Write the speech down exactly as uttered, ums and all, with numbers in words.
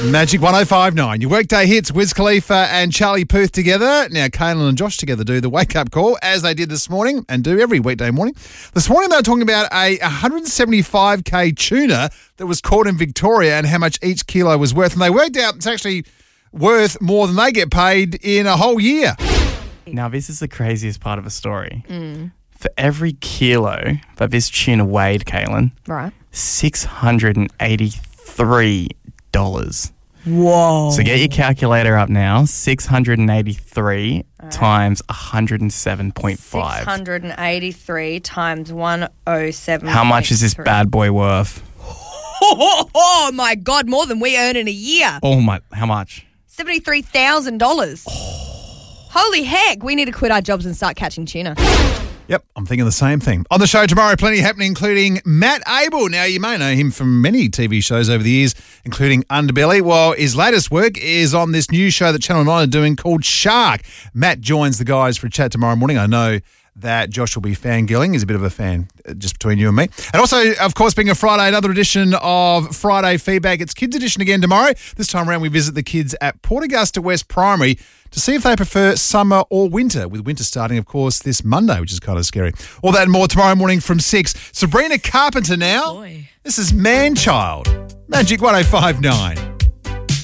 Magic one oh five nine. Your workday hits Wiz Khalifa and Charlie Puth together. Now, Kaylin and Josh together do the wake-up call, as they did this morning and do every weekday morning. This morning, they were talking about a one seventy-five k tuna that was caught in Victoria and how much each kilo was worth. And they worked out it's actually worth more than they get paid in a whole year. Now, this is the craziest part of the story. Mm. For every kilo that this tuna weighed, Kaylin, Right. six hundred eighty-three dollars. Whoa. So get your calculator up now. six hundred eighty-three right. times one hundred seven point five. six hundred eighty-three times one hundred seven. How much is this bad boy worth? Oh, oh my God, more than we earn in a year. Oh my, how much? seventy-three thousand dollars. Holy heck, we need to quit our jobs and start catching tuna. Yep, I'm thinking the same thing. On the show tomorrow, plenty happening, including Matt Abel. Now, you may know him from many T V shows over the years, including Underbelly. Well, his latest work is on this new show that Channel nine are doing called Shark. Matt joins the guys for a chat tomorrow morning. I know that Josh will be fangirling. He's a bit of a fan, just between you and me. And also, of course, being a Friday, another edition of Friday Feedback. It's Kids Edition again tomorrow. This time around, we visit the kids at Port Augusta West Primary to see if they prefer summer or winter, with winter starting, of course, this Monday, which is kind of scary. All that and more tomorrow morning from six. Sabrina Carpenter now. Boy. This is Man-Child. Magic one oh five nine.